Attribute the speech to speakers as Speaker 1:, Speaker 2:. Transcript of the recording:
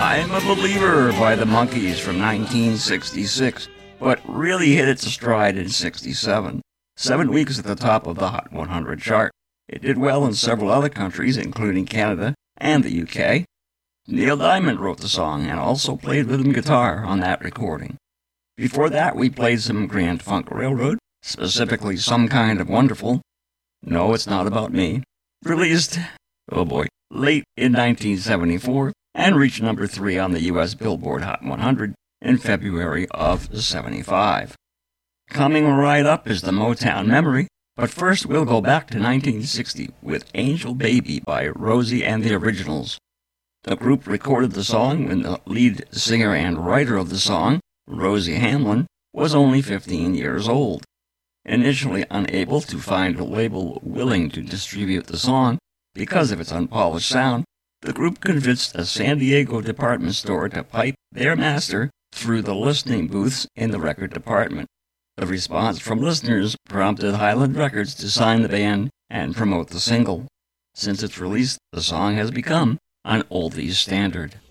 Speaker 1: I'm a Believer by the Monkees from 1966, but really hit its stride in 67. 7 weeks at the top of the Hot 100 chart. It did well in several other countries, including Canada and the UK. Neil Diamond wrote the song and also played rhythm guitar on that recording. Before that, we played some Grand Funk Railroad, specifically Some Kind of Wonderful. No, It's Not About Me. Released, late in 1974, and reached number 3 on the U.S. Billboard Hot 100 in February of 75. Coming right up is the Motown Memory, but first we'll go back to 1960 with Angel Baby by Rosie and the Originals. The group recorded the song when the lead singer and writer of the song, Rosie Hamlin, was only 15 years old. Initially unable to find a label willing to distribute the song because of its unpolished sound, the group convinced a San Diego department store to pipe their master through the listening booths in the record department. The response from listeners prompted Highland Records to sign the band and promote the single. Since its release, the song has become an oldies standard.